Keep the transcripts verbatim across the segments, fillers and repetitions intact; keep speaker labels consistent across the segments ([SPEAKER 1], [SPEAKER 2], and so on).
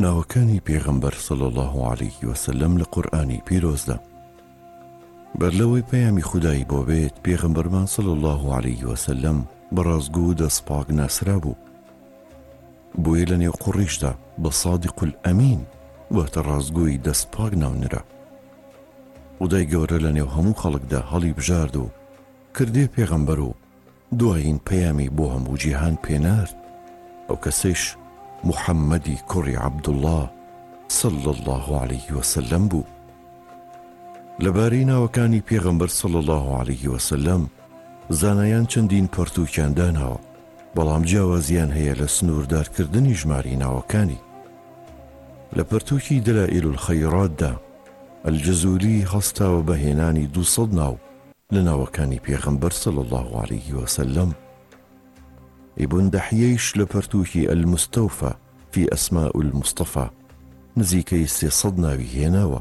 [SPEAKER 1] ناوەکانی پێغەمبەر صلی الله عليه وسلم لە قورئانی پیرۆزدا. بەرلەوەی پەیامی خودایی بۆ بێت پێغەمبەرمان صلی الله عليه وسلم بەڕازگو و دەستپاک ناسرا بوو. بۆیە لە نێو قوڕیشدا بە صادق الئەمین واتە ڕازگۆی دەستپاک ناونرا. خودای گەورە لە نێو هەموو خەڵکدا هەڵی بژارد و کردێ پێغەمبەر و دوایین پەیامی بۆ هەموو جیهان پێنارد. ئەو کەسەیش محەممەدی کوڕی عەبدوڵڵاه صلی الله عليه وسلم بوو. لەبارەی ناوەکانی پێغەمبەر صلی الله عليه وسلم زانایان چەندین پەرتووکیان داناوە، بەڵام جیاوازیان هەیە لە سنووردارکردنی ژماری ناوەکانی. لە پەرتووکی دەلائیل الخەیراتدا ئەلجەزولی هەستاوە بە هێنانی دووسەد ناو لە ناوەکانی پێغەمبەر صلی الله عليه وسلم. ئیبن دەحیەیش لە پەرتووکی ئەلمستەوفە فی ئەسماء المستەفا نزیکەی سێسەد ناوی هێناوە.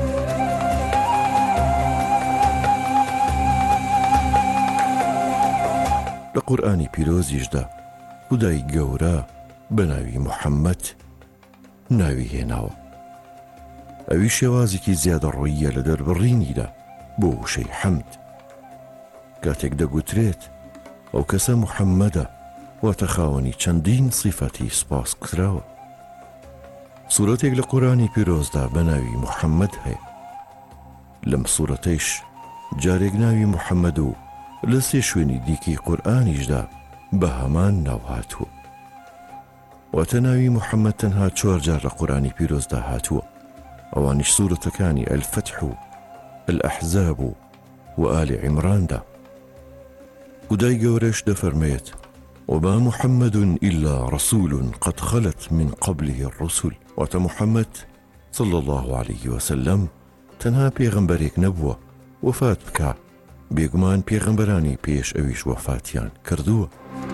[SPEAKER 1] لە قورئانی پیرۆزیشدا خودای گەورە بە ناوی محەممەد ناوی هێناوە. ئەوی شێوازێکی زیادە ڕوویە لە دەربڕینیدا بۆ وشەی حەمد. کاتێک دەگوترێت ئەو کەسە محەممەدە واتە خاوەنی چەندین صیفەتی سپاس کراوە. سوورەتێک لە قورئانی پیرۆزدا بە ناوی محەممەد هەیە. لەم سوورەتەیش جارێک ناوی محەممەد و لە سێ شوێنی دیکەی قورئانیشدا بە هەمان ناو هاتووە. واتە ناوی محەممەد تەنها چوار جار لە قورئانی پیرۆزدا هاتووە. ئەوانیش سوورەتەکانی ئەلفتح و الأحزاب و آل عیمراندا. خودای گەورەش دەفەرمێت وما محمد إلا رسول قد خلت من قبله الرسل. واتە محەممەد صلی الله عليه وسلم تەنها پێغەمبەرێک نەبووە وفات بکە، بێگومان پێغەمبەرانی پێش ئەویش وەفاتیان کردووە.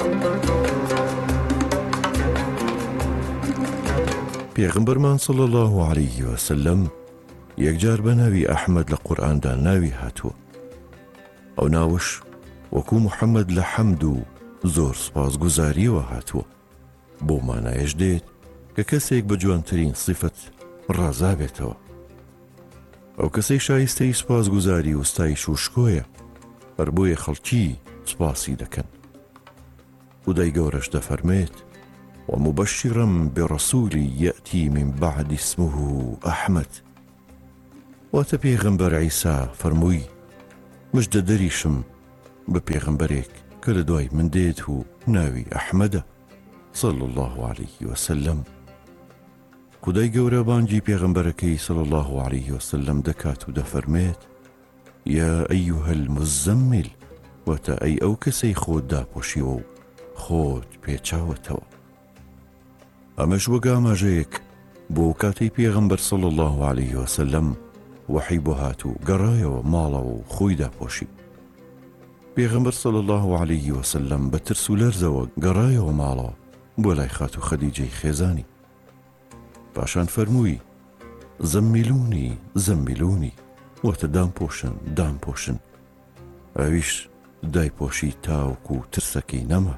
[SPEAKER 1] پێغەمبەرمان صلی الله عليه وسلم یەکجار بە ناوی ئەحمەد لە قورئاندا ناوی هاتووە. ئەو ناوش وەکو محەممەد لە حەمد و زۆر سپاسگوزاریەوە هاتووە. بۆ مانایش دێت کە کەسێک بە جوانترین صیفەت ڕازابێتەوە. ئەو کەسەی شایستەی سپاسگوزاری و ستایش و شکۆیە، هەر بۆیە خەڵکی سپاسی دەکەن. خودای گەورەش دەفەرمێت ومبشرا برسول يأتي من بعد اسمه أحمد. واتە پێغەمبەر عیسا فەرمووی مژدە دەریشم بە پێغەمبەرێک کە لە دوای من دێت و ناوی ئەحمەدە صلی الله عليه وسلم. خودای گەورە بانگی پێغەمبەرەکەی صلی الله عليه وسلم دەکات و دەفەرمێت یا ئەیها المزەمل، واتە ئەی ئەو کەسەی خۆت داپۆشیوە و خۆت پێچاوەتەوە. ئەمەش وەک ئاماژەیەک بۆ کاتەی پێغەمبەر صلی الله عليه وسلم وحی بۆ هات و گەڕایەوە ماڵەوە و خۆی داپۆشی. پێغەمبەر صلی الله عليه وسلم بە ترس و لەرزەوە گەڕایەوە ماڵەوە بۆ لای خات و خەدیجەی خێزانی. پاشان فەرمووی زەممیلونی زەممیلونی، واتە دامپۆشن دامپۆشن. ئەویش دایپۆشی تاوەکو و ترسەکەی نەما.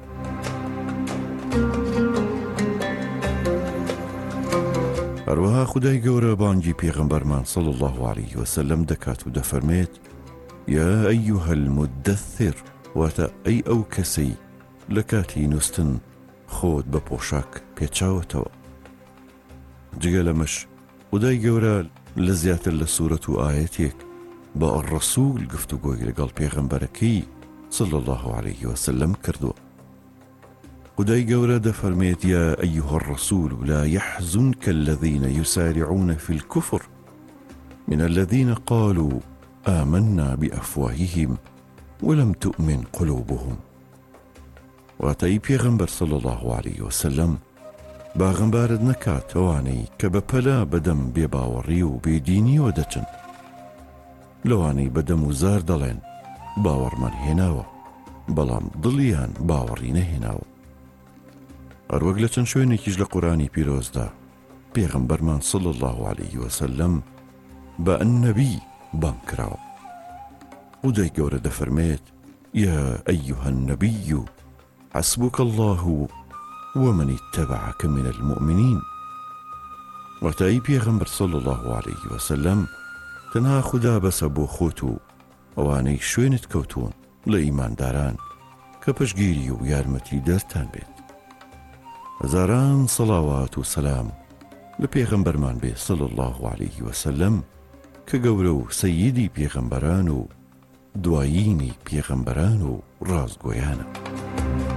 [SPEAKER 1] هەروەها خودای گەورە بانگی پێغەمبەرمان صلی الله عليه وسلم دەکات و دەفەرمێت یا ئەیها المدەثر، واتە ئەی ئەو کەسەی لە کاتی نووستن خۆت بە پۆشاک پێچاوەتەوە. جگە لەمەش خودای گەورە لە زیاتر لە سوورەت و ئاەتێک بە الرەسوول گفتوگۆی لەگەڵ پێغەمبەرەکەی صلی الله عليه وسلم کردووە. خودای گەورە دەفەرمێت یا ئەیها الرەسوول لا يحزنك الذين يسارعون في الكفر من الذين قالوا آمنا بأفواههم ولم تؤمن قلوبهم. واتەی پێغەمبەر صلی الله عليه وسلم باغەمبارت نەکات ئەوانەی کە بە پەلا بەدەم بێباوەڕی و بێدینیەوە دەچن، لەوانەی بەدەم و زار دەڵێن باوەڕمان هێناوە بەڵام دڵیان باوەڕی نەهێناوە. هەروەک لە چەند شوێنێکیش لە قورئانی پیرۆزدا پێغەمبەرمان صلی الله عليه وسلم بە ئەننەبی بانگ کراوە. خودای گەورە دەفەرمێت یا ئەیها النەبی حسبك الله ومن اتبعك من المؤمنين. وەتایی پێغەمبەر صلی الله عليه وسلم تەنها خوددا بەسە بۆ خۆت و ئەوانەی شوێنت کەوتوون لە ئیمانداران کە پشگیری و یارمەتی دەستان بێت. هەزاران سەڵاوات و سەلام لە پێغەمبەرمان بێ صلی الله عليه وسلم کە گەورە و سەییدی پێغەمبەران و دوایینی پێغەمبەران و ڕازگۆیانە.